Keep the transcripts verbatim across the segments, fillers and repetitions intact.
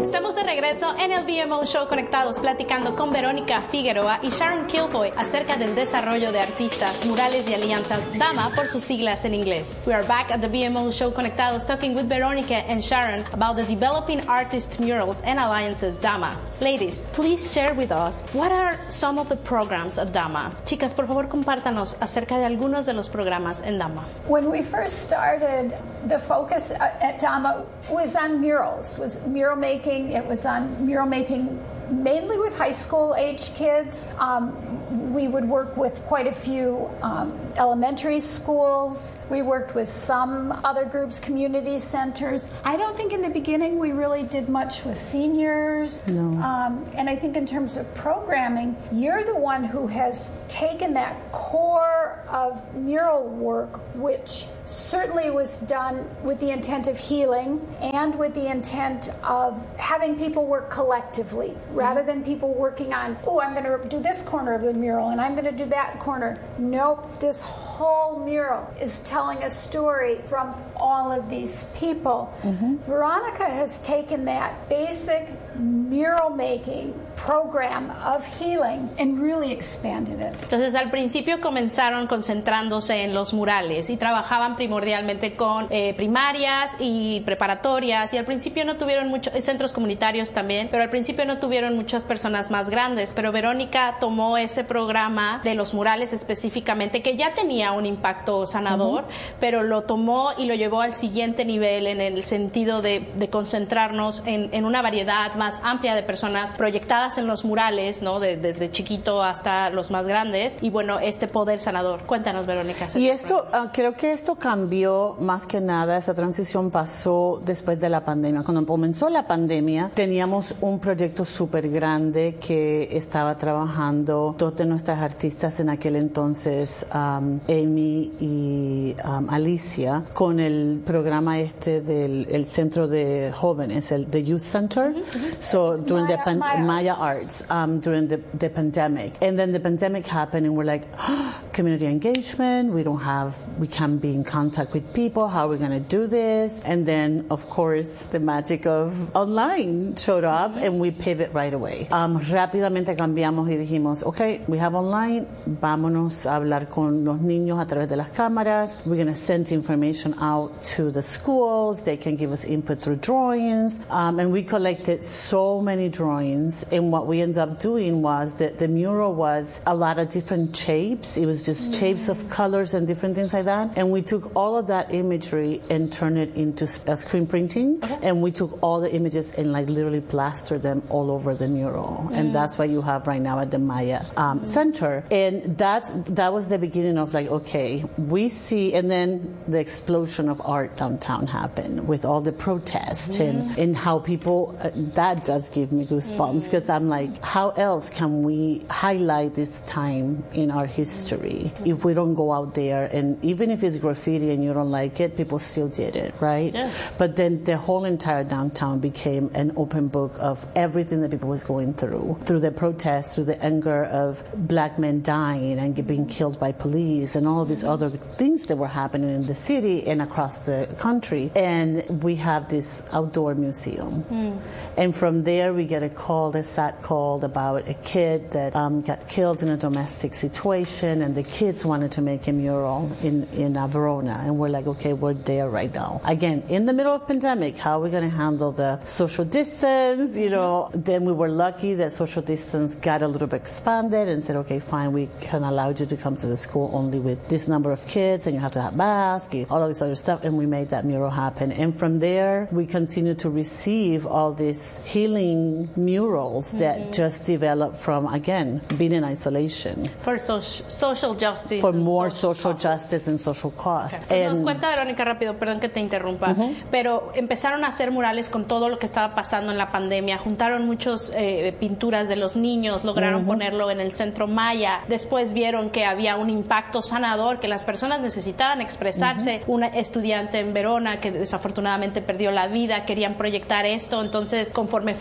Estamos de regreso en el V M O Show Conectados, platicando con Verónica Figueroa y Sharon Kilfoy acerca del desarrollo de artistas, murales y alianzas, DAMA por sus siglas en inglés. We are back at the V M O Show Conectados talking with Veronica and Sharon about the Developing Artists Murals and Alliances, DAMA. Ladies, please share with us what are some of the programs at DAMA. Chicas, por favor, compártanos acerca de algunos de los programas en DAMA. When we first started, the focus at DAMA was on murals, was mural making. It was on mural making mainly with high school age kids. Um, we would work with quite a few um, elementary schools. We worked with some other groups, community centers. I don't think in the beginning we really did much with seniors. No. Um, and I think in terms of programming, you're the one who has taken that core of mural work, which certainly was done with the intent of healing and with the intent of having people work collectively, rather than people working on, oh, I'm going to do this corner of the mural and I'm going to do that corner. Nope, this whole mural is telling a story from all of these people. Mm-hmm. Veronica has taken that basic mural making program of healing and really expanded it. Entonces, al principio comenzaron concentrándose en los murales y trabajaban primordialmente con eh, primarias y preparatorias, y al principio no tuvieron muchos centros comunitarios también, pero al principio no tuvieron muchas personas más grandes. Pero Verónica tomó ese programa de los murales específicamente, que ya tenía un impacto sanador, uh-huh. pero lo tomó y lo llevó al siguiente nivel en el sentido de, de concentrarnos en, en una variedad más amplia de personas proyectadas en los murales, ¿no? De, desde chiquito hasta los más grandes, y bueno, este poder sanador. Cuéntanos, Verónica. Y esto, uh, creo que esto cambió más que nada, esa transición pasó después de la pandemia. Cuando comenzó la pandemia, teníamos un proyecto súper grande que estaba trabajando dos de nuestras artistas en aquel entonces, um, Amy y um, Alicia, con el programa este del el centro de jóvenes, el the Youth Center. Mm-hmm. So during Maya, the pan- Maya, Maya Arts, um, during the, the pandemic, and then the pandemic happened, and we're like, oh, community engagement. We don't have, we can't be in contact with people. How are we going to do this? And then, of course, the magic of online showed up, mm-hmm. and we pivot right away. Um, rápidamente cambiamos y dijimos, okay, we have online. Vámonos a hablar con los niños a través de las cámaras. We're going to send information out to the schools. They can give us input through drawings. Um, and we collected so many drawings. And what we ended up doing was that the mural was a lot of different shapes. It was just mm-hmm. shapes of colors and different things like that. And we took all of that imagery and turned it into uh, screen printing. Okay. And we took all the images and like literally plastered them all over the mural. Mm-hmm. And that's what you have right now at the Maya um, mm-hmm. Center. And that's, that was the beginning of like, okay, we see, and then the explosion of art downtown happened with all the protests mm-hmm. and, and how people, uh, that does give me goosebumps, because mm-hmm. I'm like, how else can we highlight this time in our history mm-hmm. if we don't go out there, and even if it's graffiti and you don't like it, people still did it, right? Yeah. But then the whole entire downtown became an open book of everything that people was going through, through the protests, through the anger of black men dying and being killed by police and all of these other things that were happening in the city and across the country. And we have this outdoor museum. Mm. And from there we get a call, a sad call about a kid that um, got killed in a domestic situation, and the kids wanted to make a mural in, in uh, Verona. And we're like, okay, we're there right now. Again, in the middle of pandemic, how are we going to handle the social distance? You know, then we were lucky that social distance got a little bit expanded and said, okay, fine, we can allow you to come to the school only with this number of kids, and you have to have masks, all of this other stuff. And we made that mural happen. And from there, we continue to receive all these healing murals mm-hmm. that just developed from, again, being in isolation. For so- social justice. For more social, social justice and social cause. Okay. And, nos cuenta, Verónica, rápido, perdón que te interrumpa, uh-huh. pero empezaron a hacer murales con todo lo que estaba pasando en la pandemia. Juntaron muchas eh, pinturas de los niños, lograron uh-huh. ponerlo en el centro Maya. Después vieron que había un impacto sanador, que las personas necesitaban expresarse. Uh-huh. Una estudiante en Verona que desafortunadamente perdió la vida, querían proyectar esto. Entonces, conforme fueron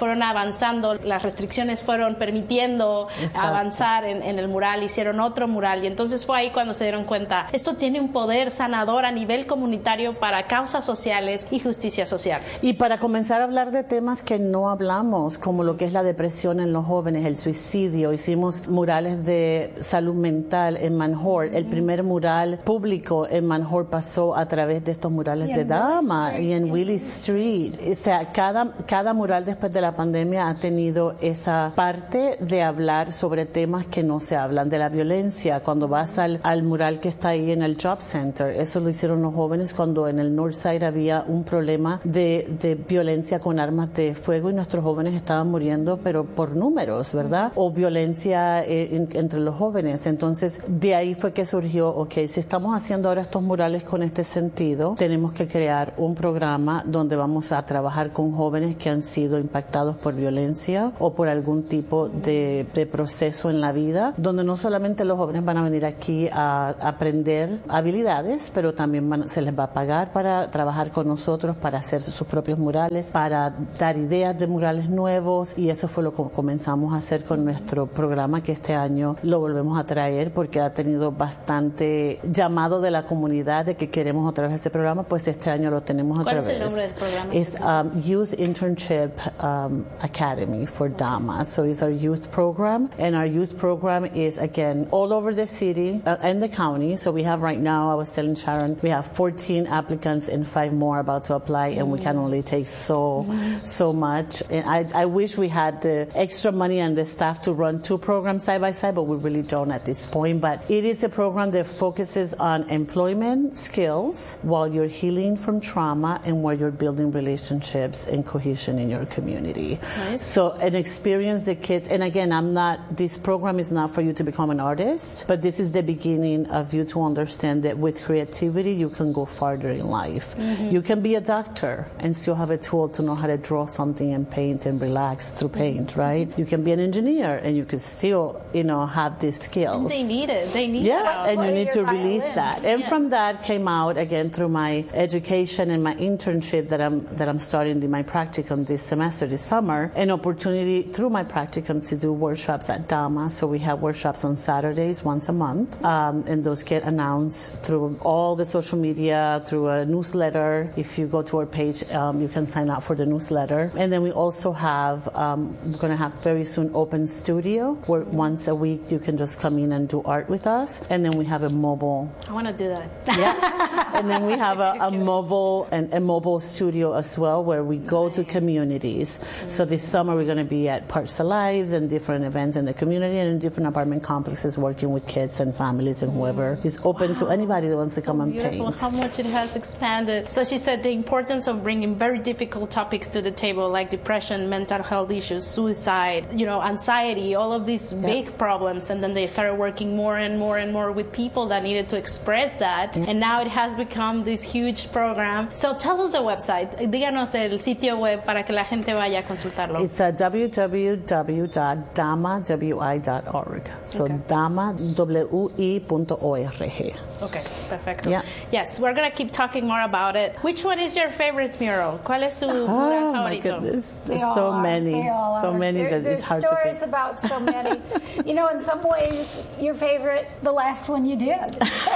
fueron avanzando, las restricciones fueron permitiendo Exacto. avanzar en, en el mural, hicieron otro mural y entonces fue ahí cuando se dieron cuenta, esto tiene un poder sanador a nivel comunitario para causas sociales y justicia social. Y para comenzar a hablar de temas que no hablamos, como lo que es la depresión en los jóvenes, el suicidio, hicimos murales de salud mental en Manhort, el primer mural público en Manhort pasó a través de estos murales de Dama y en Willie Street. O sea, cada, cada mural después de la pandemia ha tenido esa parte de hablar sobre temas que no se hablan, de la violencia. Cuando vas al, al mural que está ahí en el Job Center, eso lo hicieron los jóvenes cuando en el Northside había un problema de, de violencia con armas de fuego y nuestros jóvenes estaban muriendo, pero por números, ¿verdad? O violencia eh, en, entre los jóvenes. Entonces, de ahí fue que surgió, ok, si estamos haciendo ahora estos murales con este sentido, tenemos que crear un programa donde vamos a trabajar con jóvenes que han sido impactados por violencia o por algún tipo de, de proceso en la vida, donde no solamente los jóvenes van a venir aquí a, a aprender habilidades, pero también van, se les va a pagar para trabajar con nosotros, para hacer sus propios murales, para dar ideas de murales nuevos, y eso fue lo que comenzamos a hacer con nuestro programa, que este año lo volvemos a traer porque ha tenido bastante llamado de la comunidad de que queremos otra vez ese programa, pues este año lo tenemos otra vez. ¿Cuál es el nombre del programa? Es um, Youth Internship um, Academy for Dama. So it's our youth program, and our youth program is again all over the city uh, and the county. So we have right now, I was telling Sharon, we have fourteen applicants and five more about to apply, and we can only take so so much. And I, I wish we had the extra money and the staff to run two programs side by side, but we really don't at this point. But it is a program that focuses on employment skills while you're healing from trauma and while you're building relationships and cohesion in your community. Nice. So an experience the kids, and again, I'm not, this program is not for you to become an artist, but this is the beginning of you to understand that with creativity, you can go farther in life. Mm-hmm. You can be a doctor and still have a tool to know how to draw something and paint and relax through paint, mm-hmm. right? You can be an engineer and you can still, you know, have these skills. And they need it. They need yeah, it. and you need to violin. release that. And yes. from that came out again through my education and my internship that I'm that I'm starting in my practicum this semester, this summer, an opportunity through my practicum to do workshops at Dama. So we have workshops on Saturdays once a month, um, and those get announced through all the social media, through a newsletter. If you go to our page, um, you can sign up for the newsletter. And then we also have, um, we're going to have very soon open studio, where once a week you can just come in and do art with us. And then we have a mobile. I want to do that. Yeah. And then we have a, a mobile and a mobile studio as well, where we go to communities. Mm-hmm. So this summer we're going to be at Parks Alive and different events in the community and in different apartment complexes, working with kids and families and whoever is open wow. to anybody that wants to so come and beautiful. paint. How much it has expanded. So she said the importance of bringing very difficult topics to the table, like depression, mental health issues, suicide, you know, anxiety, all of these yeah. big problems. And then they started working more and more and more with people that needed to express that. Yeah. And now it has become this huge program. So tell us the website. Díganos el sitio web para que la gente vaya a consultarlo. It's at w w w dot dama dot org. So okay. dama w i dot org. Okay, perfecto. Yeah. Yes, we're going to keep talking more about it. Which one is your favorite mural? ¿Cuál es su mural oh, favorito? My goodness. There's They so are. many. So are. many there, that it's hard to pick. There's stories about so many. You know, in some ways, your favorite, the last one you did.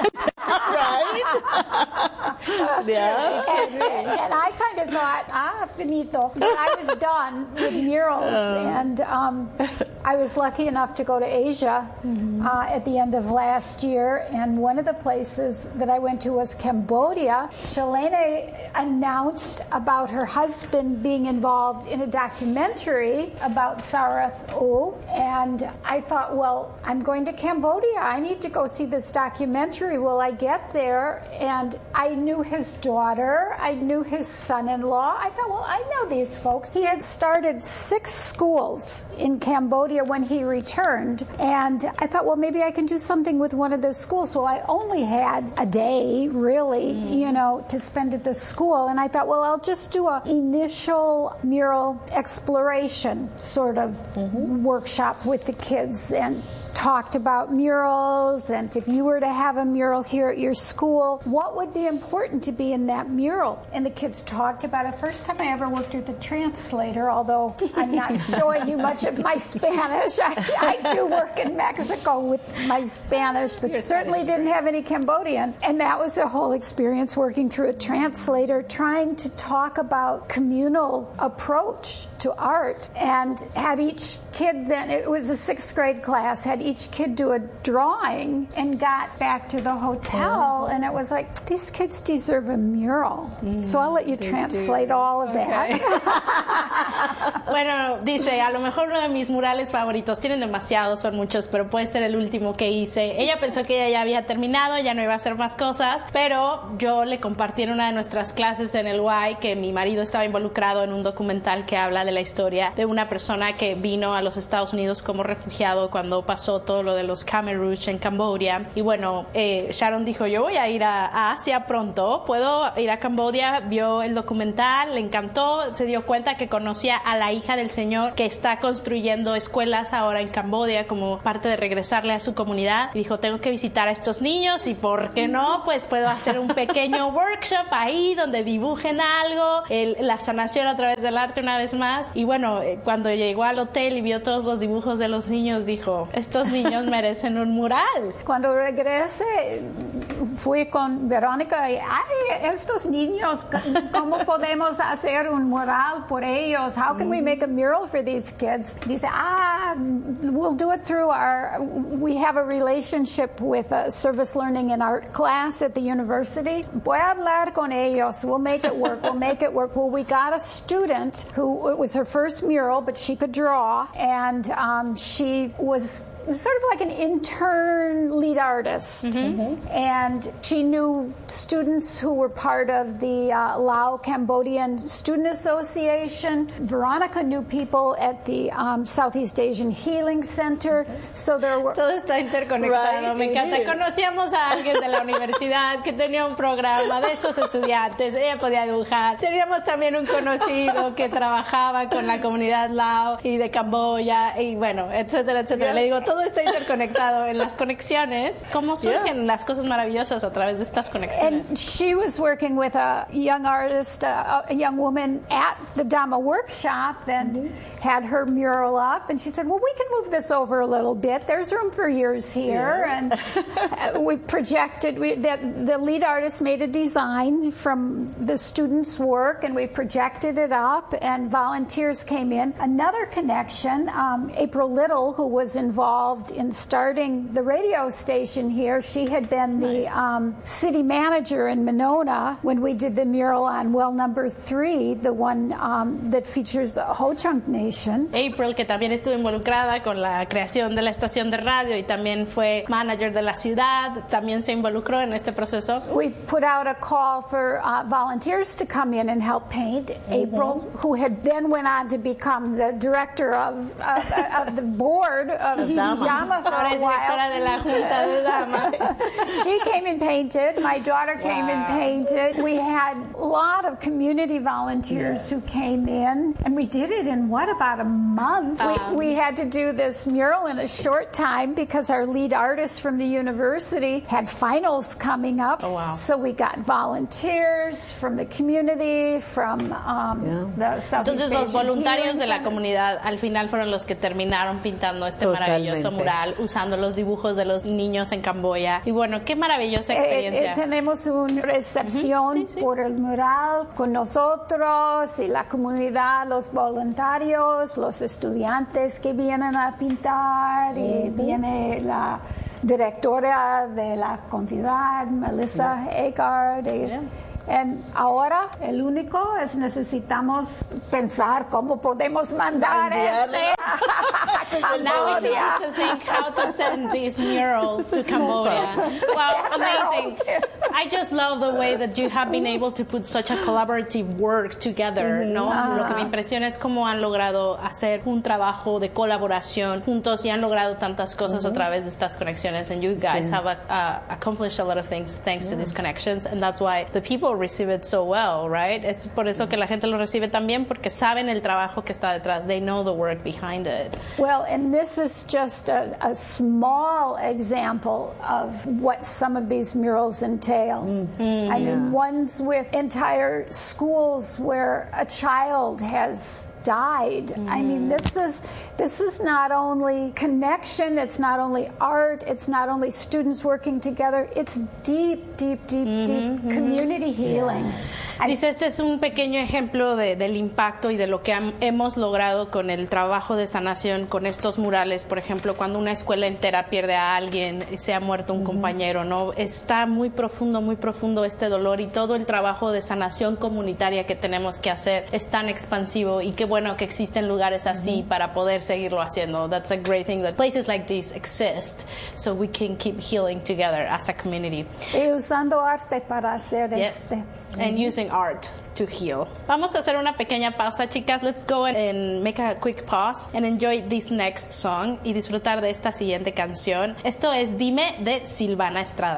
Right? yeah. And, and I kind of thought, ah, finito. But I was done with murals, uh, and um, I was lucky enough to go to Asia mm-hmm. uh, at the end of last year, and one of the places that I went to was Cambodia. Shalene announced about her husband being involved in a documentary about Sarath U, and I thought, well, I'm going to Cambodia. I need to go see this documentary. Will I get there? And I knew his daughter. I knew his son-in-law. I thought, well, I know these folks. He had started six schools in Cambodia when he returned, and I thought, well, maybe I can do something with one of those schools. So I only had a day, really, mm-hmm. you know, to spend at the school, and I thought, well, I'll just do an initial mural exploration sort of mm-hmm. workshop with the kids, and talked about murals, and if you were to have a mural here at your school, what would be important to be in that mural? And the kids talked about it. First time I ever worked with a translator, although I'm not showing you much of my Spanish. I, I do work in Mexico with my Spanish, but Your certainly didn't have any Cambodian. And that was a whole experience working through a translator, trying to talk about communal approach to art, and had each kid then, it was a sixth grade class, had each kid do a drawing and got back to the hotel, and it was like, these kids deserve a mural. Mm, so I'll let you translate do. all of okay. that. Bueno, dice, a lo mejor uno de mis murales favoritos, tienen demasiados, son muchos, pero puede ser el último que hice. Ella pensó que ella ya había terminado, ya no iba a hacer más cosas, pero yo le compartí en una de nuestras clases en el U A I que mi marido estaba involucrado en un documental que habla de la historia de una persona que vino a los Estados Unidos como refugiado cuando pasó todo lo de los Khmer Rouge en Camboya. Y bueno, eh, Sharon dijo, yo voy a ir a, a Asia pronto, puedo ir a Camboya. Vio el documental, le encantó, se dio cuenta que conocía a la hija del señor que está construyendo escuelas ahora en Camboya como parte de regresarle a su comunidad. Y dijo, tengo que visitar a estos niños y por qué no, pues puedo hacer un pequeño workshop ahí donde dibujen algo, el, la sanación a través del arte una vez más. Y bueno, cuando llegó al hotel y vio todos los dibujos de los niños, dijo, estos niños merecen un mural. Cuando regresé, fui con Verónica y, ay, estos niños, ¿cómo podemos hacer un mural por ellos? How can we make a mural for these kids? Dice, ah, we'll do it through our, we have a relationship with a service learning and art class at the university. Voy a hablar con ellos. We'll make it work. We'll make it work. Well, we got a student who, it was her first mural, but she could draw, and um, she was sort of like an intern lead artist. Mm-hmm. And she knew students who were part of the uh, Lao Cambodian Student Association. Veronica knew people at the um, Southeast Asian Healing Center. So there were... Todo está interconectado. Right. Me encanta. Conocíamos a alguien de la universidad que tenía un programa de estos estudiantes. Ella podía dibujar. Teníamos también un conocido que trabajaba con la comunidad Lao y de Camboya y bueno, etcétera, etcétera. Yeah. Le digo, todo está interconectado en las conexiones. ¿Cómo surgen yeah. las cosas maravillosas a través de estas conexiones? And she was working with a young artist, uh, a young woman at the Dhamma workshop, and mm-hmm. had her mural up, and she said, well, we can move this over a little bit. There's room for yours here. Yeah. And we projected, we, the, the lead artist made a design from the students' work, and we projected it up, and volunteers came in. Another connection, um, April Little, who was involved in starting the radio station here, she had been the nice. um, city manager in Monona when we did the mural on well number three, the one um, that features Ho Chunk Nation. April, que también estuvo involucrada con la creación de la estación de radio y también fue manager de la ciudad, también se involucró en este proceso. We put out a call for uh, volunteers to come in and help paint. Mm-hmm. April, who had then went on to become the director of, of, of the board of Dhamma for a while. De la Junta de Dhamma. She came and painted. My daughter came wow. and painted. We had a lot of community volunteers yes. who came in, and we did it in what, about a month? Um, we, we had to do this mural in a short time because our lead artist from the university had finals coming up. Oh, wow. So we got volunteers from the community, from um, yeah. the Southeast Entonces los voluntarios de la comunidad al final fueron los que terminaron pintando este Totalmente. maravilloso mural, usando los dibujos de los niños en Camboya. Y bueno, qué maravillosa experiencia. Eh, eh, tenemos una recepción uh-huh. sí, sí. por el mural con nosotros y la comunidad, los voluntarios, los estudiantes que vienen a pintar, uh-huh. y viene la directora de la comunidad, Melissa yeah. Agard. Y, yeah. And ahora el único es necesitamos pensar cómo podemos mandar este a Now we just have to think how to send these murals to Cambodia. Wow, amazing. I just love the way that you have been able to put such a collaborative work together, ¿no? Ah. Lo que me impresiona es cómo han logrado hacer un trabajo de colaboración juntos y han logrado tantas cosas a través de estas conexiones. And you guys Sí. have uh, uh, accomplished a lot of things thanks to these connections, and that's why the people receive it so well, right? Es por eso que la gente lo recibe también, porque saben el trabajo que está detrás. They know the work behind it. Well, and this is just a, a small example of what some of these murals entail. Mm. I mean, one's with entire schools where a child has died. Mm. I mean, this is this is not only connection, it's not only art, it's not only students working together, it's deep, deep, deep, mm-hmm, deep mm-hmm. community healing. Yeah. Dice, este es un pequeño ejemplo de, del impacto y de lo que ham, hemos logrado con el trabajo de sanación, con estos murales. Por ejemplo, cuando una escuela entera pierde a alguien, se ha muerto un mm-hmm. compañero, ¿no? Está muy profundo, muy profundo este dolor, y todo el trabajo de sanación comunitaria que tenemos que hacer es tan expansivo, y qué bueno que existen lugares así mm-hmm. para poder seguirlo haciendo. That's a great thing that places like this exist, so we can keep healing together as a community. Y usando arte para hacer yes. este. And mm-hmm. using art to heal. Vamos a hacer una pequeña pausa, chicas. Let's go and make a quick pause and enjoy this next song y disfrutar de esta siguiente canción. Esto es Dime de Silvana Estrada.